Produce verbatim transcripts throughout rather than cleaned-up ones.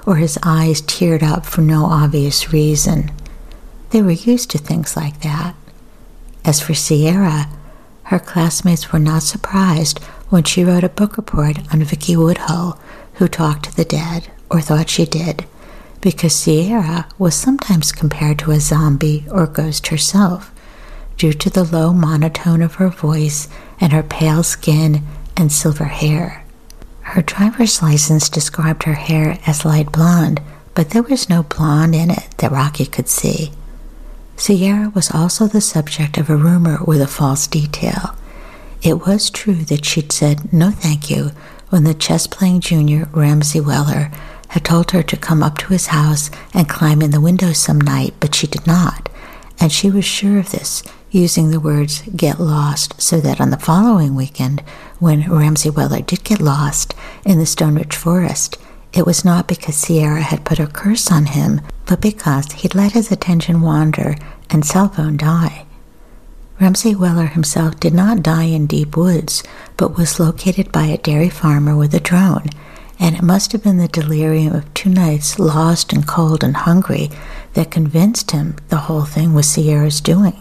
or his eyes teared up for no obvious reason. They were used to things like that. As for Sierra, her classmates were not surprised when she wrote a book report on Vicky Woodhull, who talked to the dead, or thought she did, because Sierra was sometimes compared to a zombie or ghost herself, due to the low monotone of her voice and her pale skin and silver hair. Her driver's license described her hair as light blonde, but there was no blonde in it that Rocky could see. Sierra was also the subject of a rumor with a false detail. It was true that she'd said no thank you when the chess-playing junior Ramsey Weller had told her to come up to his house and climb in the window some night, but she did not, and she was sure of this, using the words "get lost," so that on the following weekend, when Ramsey Weller did get lost in the Stone Ridge Forest, it was not because Sierra had put a curse on him, but because he'd let his attention wander and cell phone die. Ramsey Weller himself did not die in deep woods, but was located by a dairy farmer with a drone, and it must have been the delirium of two nights lost and cold and hungry that convinced him the whole thing was Sierra's doing.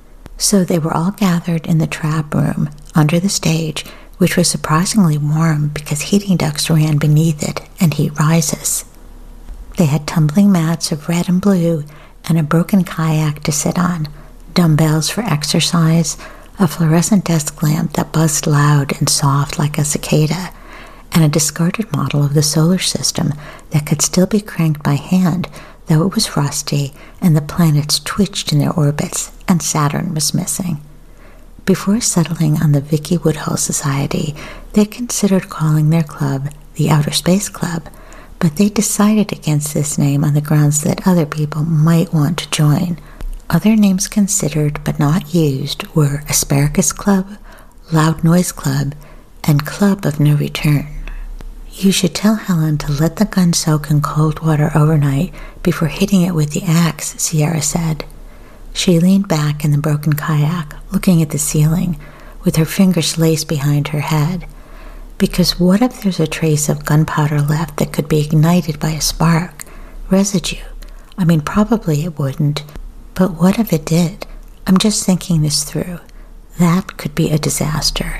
So they were all gathered in the trap room under the stage, which was surprisingly warm because heating ducts ran beneath it and heat rises. They had tumbling mats of red and blue and a broken kayak to sit on, dumbbells for exercise, a fluorescent desk lamp that buzzed loud and soft like a cicada, and a discarded model of the solar system that could still be cranked by hand, though it was rusty and the planets twitched in their orbits and Saturn was missing. Before settling on the Vicky Woodhull Society, they considered calling their club the Outer Space Club, but they decided against this name on the grounds that other people might want to join. Other names considered but not used were Asparagus Club, Loud Noise Club, and Club of No Return. You should tell Helen to let the gun soak in cold water overnight before hitting it with the axe, Sierra said. She leaned back in the broken kayak, looking at the ceiling, with her fingers laced behind her head. Because what if there's a trace of gunpowder left that could be ignited by a spark? Residue. I mean, probably it wouldn't. But what if it did? I'm just thinking this through. That could be a disaster.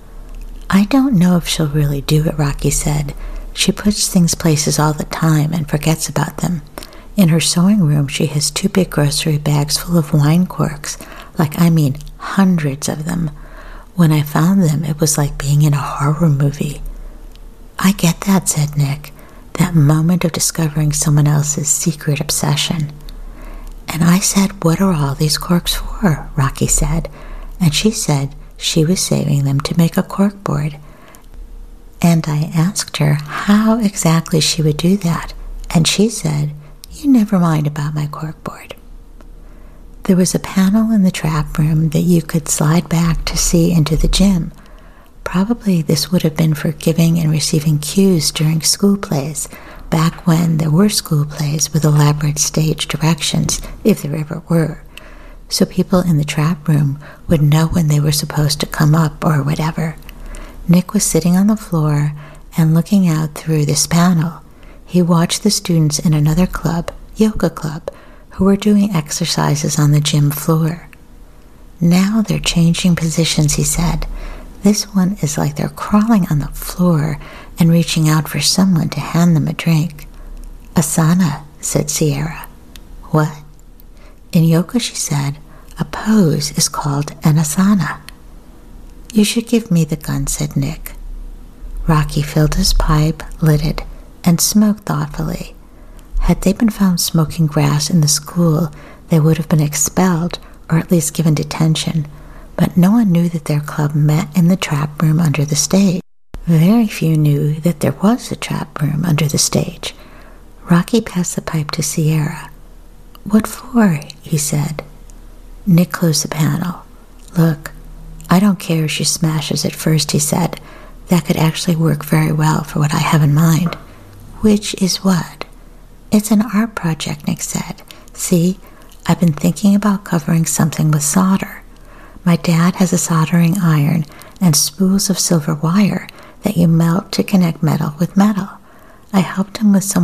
I don't know if she'll really do it, Rocky said. She puts things places all the time and forgets about them. In her sewing room, she has two big grocery bags full of wine corks, like I mean hundreds of them. When I found them, it was like being in a horror movie. I get that, said Nick, that moment of discovering someone else's secret obsession. And I said, what are all these corks for? Rocky said, and she said she was saving them to make a cork board. And I asked her how exactly she would do that, and she said, you never mind about my corkboard. There was a panel in the trap room that you could slide back to see into the gym. Probably this would have been for giving and receiving cues during school plays, back when there were school plays with elaborate stage directions, if there ever were, so people in the trap room would know when they were supposed to come up or whatever. Nick was sitting on the floor and looking out through this panel. He watched the students in another club, Yoga Club, who were doing exercises on the gym floor. Now they're changing positions, he said. This one is like they're crawling on the floor and reaching out for someone to hand them a drink. Asana, said Sierra. What? In yoga, she said, a pose is called an asana. You should give me the gun, said Nick. Rocky filled his pipe, lit it, and smoked thoughtfully. Had they been found smoking grass in the school, they would have been expelled, or at least given detention, but no one knew that their club met in the trap room under the stage. Very few knew that there was a trap room under the stage. Rocky passed the pipe to Sierra. What for? He said. Nick closed the panel. Look, I don't care if she smashes it first, he said. That could actually work very well for what I have in mind. Which is what? It's an art project, Nick said. See, I've been thinking about covering something with solder. My dad has a soldering iron and spools of silver wire that you melt to connect metal with metal. I helped him with some